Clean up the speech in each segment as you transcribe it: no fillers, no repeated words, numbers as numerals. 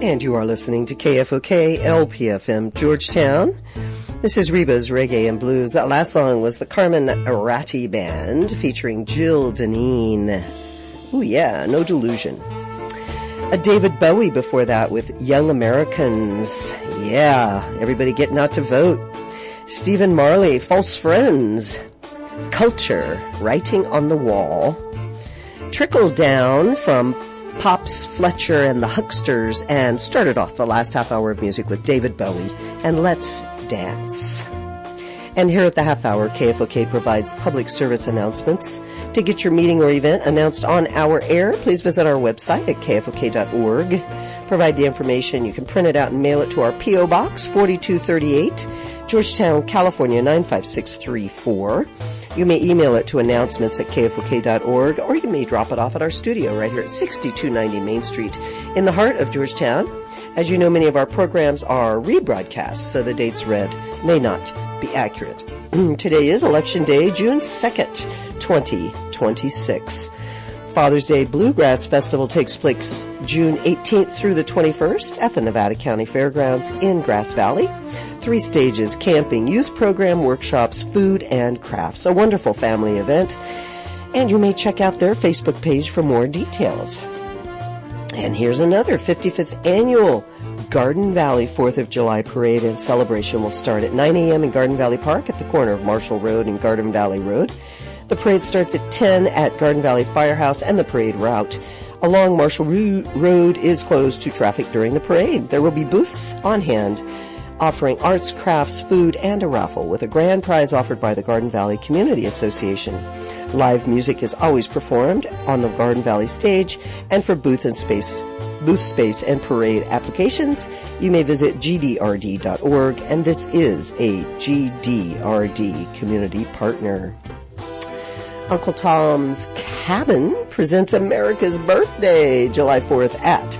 And you are listening to KFOK LPFM Georgetown. This is Reba's Reggae and Blues. That last song was the Carmen Arati Band featuring Jill Deneen. Ooh yeah, No Delusion. A David Bowie before that with Young Americans. Yeah, everybody getting out to vote. Stephen Marley, False Friends. Culture, Writing on the Wall. Trickle Down from Pops, Fletcher, and the Hucksters, and started off the last half hour of music with David Bowie and Let's Dance. And here at the half hour, KFOK provides public service announcements. To get your meeting or event announced on our air, please visit our website at kfok.org. Provide the information. You can print it out and mail it to our P.O. Box 4238, Georgetown, California 95634. You may email it to announcements@kfok.org, or you may drop it off at our studio right here at 6290 Main Street in the heart of Georgetown. As you know, many of our programs are rebroadcasts, so the dates read may not be accurate. Today is Election Day, June 2nd, 2026. Father's Day Bluegrass Festival takes place June 18th through the 21st at the Nevada County Fairgrounds in Grass Valley. 3 stages: camping, youth program, workshops, food, and crafts. A wonderful family event. And you may check out their Facebook page for more details. And here's another 55th annual Garden Valley 4th of July parade and celebration will start at 9 a.m. in Garden Valley Park at the corner of Marshall Road and Garden Valley Road. The parade starts at 10 at Garden Valley Firehouse, and the parade route along Marshall Road is closed to traffic during the parade. There will be booths on hand offering arts, crafts, food, and a raffle with a grand prize offered by the Garden Valley Community Association. Live music is always performed on the Garden Valley stage, and for booth space and parade applications, you may visit gdrd.org, and this is a GDRD community partner. Uncle Tom's Cabin presents America's Birthday, July 4th at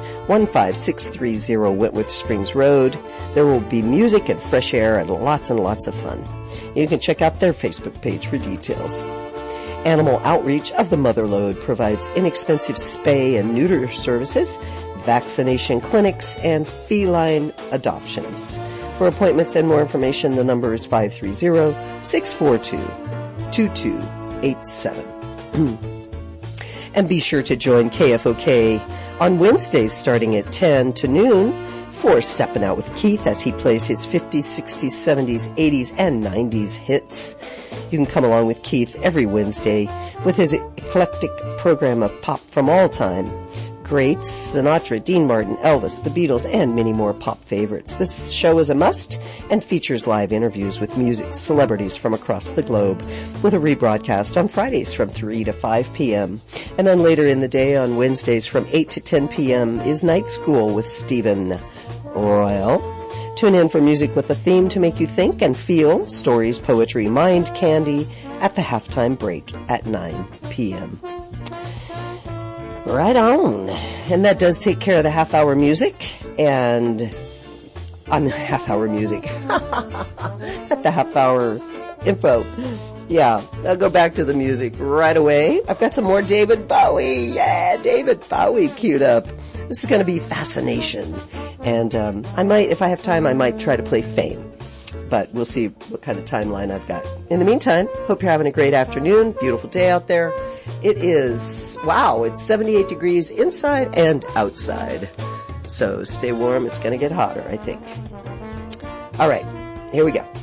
15630 Wentworth Springs Road. There will be music and fresh air and lots of fun. You can check out their Facebook page for details. Animal Outreach of the Motherlode provides inexpensive spay and neuter services, vaccination clinics, and feline adoptions. For appointments and more information, the number is 530-642-2287. And be sure to join KFOK on Wednesdays starting at 10 to noon for Steppin' Out with Keith as he plays his 50s, 60s, 70s, 80s, and 90s hits. You can come along with Keith every Wednesday with his eclectic program of pop from all time. Greats, Sinatra, Dean Martin, Elvis, the Beatles, and many more pop favorites. This show is a must and features live interviews with music celebrities from across the globe, with a rebroadcast on Fridays from 3 to 5 p.m. And then later in the day on Wednesdays from 8 to 10 p.m. is Night School with Stephen Royal. Tune in for music with a theme to make you think and feel, stories, poetry, mind candy at the halftime break at 9 p.m. Right on. And that does take care of the half-hour music. And half-hour music. At the half-hour info. Yeah, I'll go back to the music right away. I've got some more David Bowie. Yeah, David Bowie queued up. This is going to be Fascination. And I might, if I have time, I might try to play Fame. But we'll see what kind of timeline I've got. In the meantime, hope you're having a great afternoon. Beautiful day out there. It is, wow, it's 78 degrees inside and outside. So stay warm. It's going to get hotter, I think. All right, here we go.